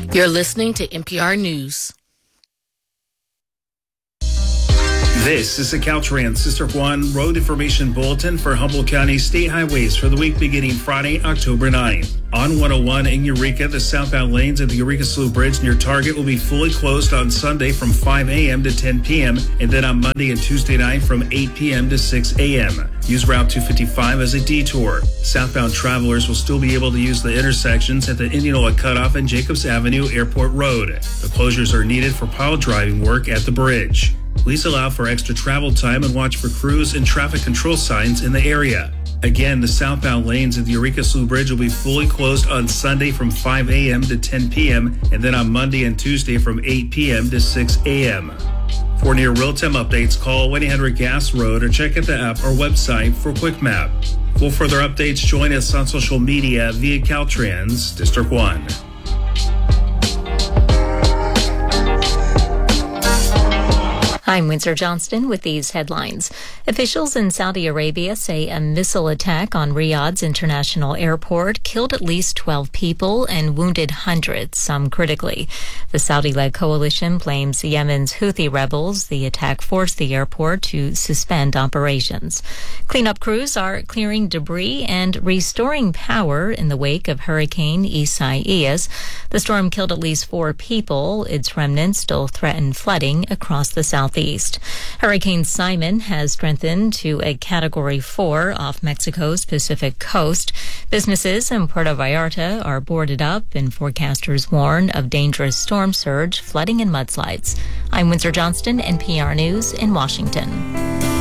You're listening to NPR News. This is the Caltrans District 1 Road Information Bulletin for Humboldt County State Highways for the week beginning Friday, October 9th. On 101 in Eureka, the southbound lanes of the Eureka Slough Bridge near Target will be fully closed on Sunday from 5 a.m. to 10 p.m. and then on Monday and Tuesday night from 8 p.m. to 6 a.m. Use Route 255 as a detour. Southbound travelers will still be able to use the intersections at the Indianola Cutoff and Jacobs Avenue Airport Road. The closures are needed for pile driving work at the bridge. Please allow for extra travel time and watch for crews and traffic control signs in the area. Again, the southbound lanes of the Eureka Slough Bridge will be fully closed on Sunday from 5 a.m. to 10 p.m. and then on Monday and Tuesday from 8 p.m. to 6 a.m. For near real-time updates, call 1-800-GAS Road or check out the app or website for Quick Map. For further updates, join us on social media via Caltrans District 1. I'm Windsor Johnston with these headlines. Officials in Saudi Arabia say a missile attack on Riyadh's international airport killed at least 12 people and wounded hundreds, some critically. The Saudi-led coalition blames Yemen's Houthi rebels. The attack forced the airport to suspend operations. Cleanup crews are clearing debris and restoring power in the wake of Hurricane Isaias. The storm killed at least 4 people. Its remnants still threaten flooding across the southeast. Hurricane Simon has strengthened to a Category 4 off Mexico's Pacific coast. Businesses in Puerto Vallarta are boarded up, and forecasters warn of dangerous storm surge, flooding, and mudslides. I'm Windsor Johnston, NPR News in Washington.